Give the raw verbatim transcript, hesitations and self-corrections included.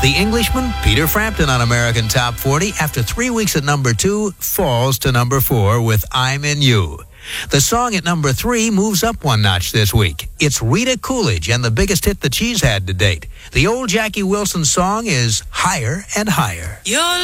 The Englishman, Peter Frampton on American Top forty, after three weeks at number two, falls to number four with I'm In You. The song at number three moves up one notch this week. It's Rita Coolidge and the biggest hit that she's had to date. The old Jackie Wilson song is Higher and Higher. Your